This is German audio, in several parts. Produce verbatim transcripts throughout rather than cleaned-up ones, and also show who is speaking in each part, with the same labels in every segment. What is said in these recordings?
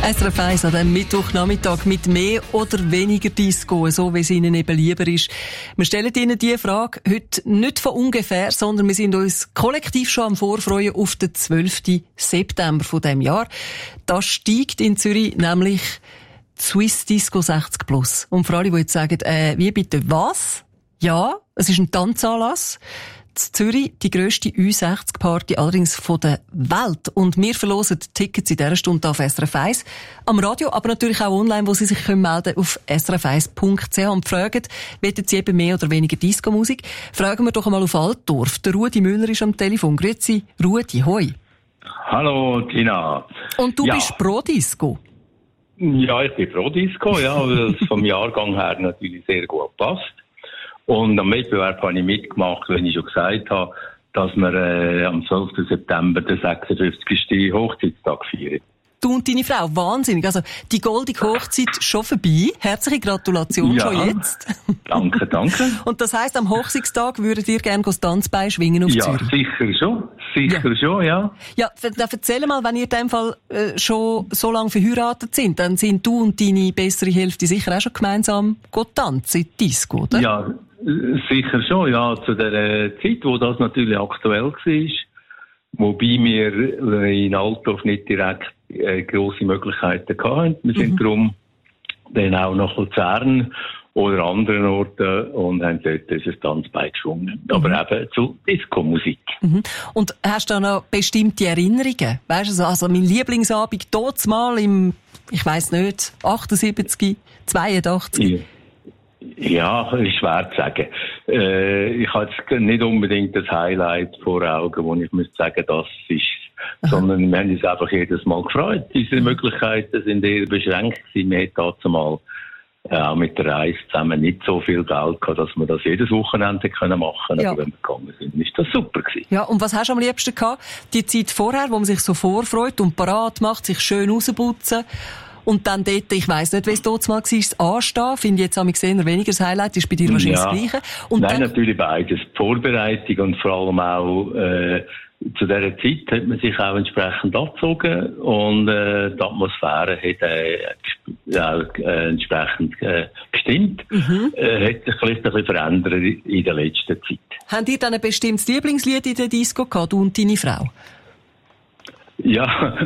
Speaker 1: S R F eins an diesem Mittwochnachmittag mit mehr oder weniger Disco, so wie es Ihnen eben lieber ist. Wir stellen Ihnen diese Frage heute nicht von ungefähr, sondern wir sind uns kollektiv schon am Vorfreuen auf den zwölften September von diesem Jahr. Da steigt in Zürich nämlich Swiss Disco sechzig plus. Und für alle, die jetzt sagen, äh, wie bitte, was? Ja, es ist ein Tanzanlass. In Zürich die grösste Ü sechzig Party allerdings von der Welt. Und wir verlosen Tickets in dieser Stunde auf S R F eins. Am Radio, aber natürlich auch online, wo Sie sich können melden auf s r f eins punkt c h und fragen, wollen Sie eben mehr oder weniger Disco-Musik? Fragen wir doch einmal auf Altdorf. Der Rudi Müller ist am Telefon. Grüezi, Rudi, hoi.
Speaker 2: Hallo, Tina.
Speaker 1: Und du
Speaker 2: ja.
Speaker 1: bist pro Disco?
Speaker 2: Ja, ich bin pro Disco, ja, weil es vom Jahrgang her natürlich sehr gut passt. Und am Wettbewerb habe ich mitgemacht, wenn ich schon gesagt habe, dass wir äh, am zwölften September den sechsundfünfzigsten Hochzeitstag feiern.
Speaker 1: Du und deine Frau, wahnsinnig. Also die goldige Hochzeit schon vorbei. Herzliche Gratulation
Speaker 2: ja,
Speaker 1: schon jetzt.
Speaker 2: Danke, danke.
Speaker 1: Und das heisst, am Hochzeitstag würdet ihr gerne das Tanzbein schwingen auf
Speaker 2: ja,
Speaker 1: Zürich?
Speaker 2: Sicher schon. Sicher
Speaker 1: ja.
Speaker 2: schon, ja.
Speaker 1: Ja, dann erzähl mal, wenn ihr in dem Fall äh, schon so lange verheiratet sind, dann sind du und deine bessere Hälfte sicher auch schon gemeinsam tanzen in Disco, oder?
Speaker 2: Ja, sicher schon, ja. Zu der Zeit, wo das natürlich aktuell war, wobei wir in Altdorf nicht direkt äh, grosse Möglichkeiten hatten. Wir sind mhm. darum dann auch nach Luzern oder anderen Orten und haben dort unser Tanzbein geschwungen. Mhm. Aber eben zu Disco-Musik.
Speaker 1: Mhm. Und hast du da noch bestimmte Erinnerungen? Weißt du, also, also mein Lieblingsabend dort mal im, ich weiss nicht, achtundsiebzig, zweiundachtzig?
Speaker 2: Ja. Ja, ist schwer zu sagen. Äh, ich habe jetzt nicht unbedingt das Highlight vor Augen, wo ich müsste sagen, das ist, Aha. sondern wir haben uns einfach jedes Mal gefreut. Unsere Möglichkeiten sind eher beschränkt gewesen. Wir hatten dazu mal äh, auch mit der Reise zusammen nicht so viel Geld gehabt, dass wir das jedes Wochenende können machen.
Speaker 1: Ja.
Speaker 2: Aber wenn wir gekommen sind, ist das super gewesen.
Speaker 1: Ja, und was hast du am liebsten gehabt? Die Zeit vorher, wo man sich so vorfreut und parat macht, sich schön rausputzen. Und dann dort, ich weiss nicht, wie es dort mal war, das Anstehen, finde ich jetzt am gesehen weniger das Highlight, ist bei dir wahrscheinlich
Speaker 2: ja.
Speaker 1: das Gleiche. Und
Speaker 2: Nein,
Speaker 1: dann,
Speaker 2: natürlich beides. Die Vorbereitung und vor allem auch, äh, zu dieser Zeit hat man sich auch entsprechend angezogen und, äh, die Atmosphäre hat, äh, auch, äh, entsprechend, äh, gestimmt. Mhm. Äh, hat sich vielleicht ein bisschen verändert in der letzten Zeit.
Speaker 1: Habt ihr dann ein bestimmtes Lieblingslied in der Disco gehabt, du und deine Frau?
Speaker 2: Ja,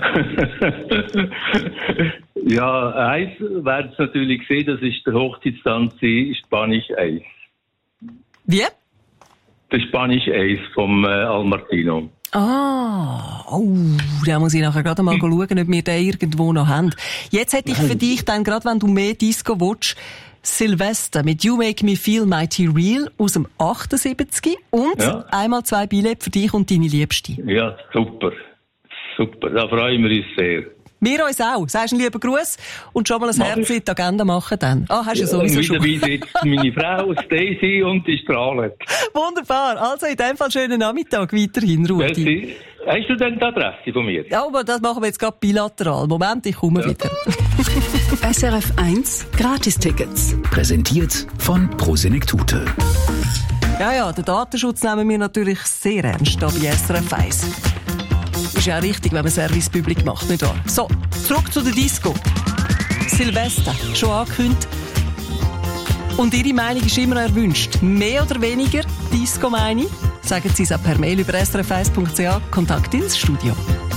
Speaker 2: ja, eins werden Sie natürlich sehen, das ist der Hochzeitstanz Spanisch Eis.
Speaker 1: Wie?
Speaker 2: Der Spanisch Eis vom äh, Al Martino.
Speaker 1: Ah, oh, da muss ich nachher gerade mal schauen, ob wir den irgendwo noch haben. Jetzt hätte ich für dich dann, gerade wenn du mehr Disco willst, Silvester mit You Make Me Feel Mighty Real aus dem achtundsiebzig und ja. einmal zwei Billette für dich und deine Liebste.
Speaker 2: Ja, super. Super, da freuen wir uns sehr.
Speaker 1: Wir uns auch. Sagst du einen lieben Gruß und schon mal ein Herz in die Agenda machen dann. Ah, hast du ja sowieso
Speaker 2: und
Speaker 1: schon.
Speaker 2: Und wieder sitzt meine Frau, Stacey, und die strahlt.
Speaker 1: Wunderbar. Also in dem Fall schönen Nachmittag weiterhin, Rudi.
Speaker 2: Hast du denn die Adresse von mir?
Speaker 1: Ja, aber das machen wir jetzt gerade bilateral. Moment, ich komme ja. wieder.
Speaker 3: S R F eins Gratistickets.
Speaker 4: Präsentiert von Prosenektute.
Speaker 1: Ja, ja, den Datenschutz nehmen wir natürlich sehr ernst hier bei S R F eins. Ist ja auch richtig, wenn man Service Public macht, nicht wahr? So, zurück zu der Disco. Silvester, schon angekündigt. Und Ihre Meinung ist immer erwünscht. Mehr oder weniger Disco, meine ich? Sagen Sie es auch per Mail über s r f eins punkt c h. Kontakt ins Studio.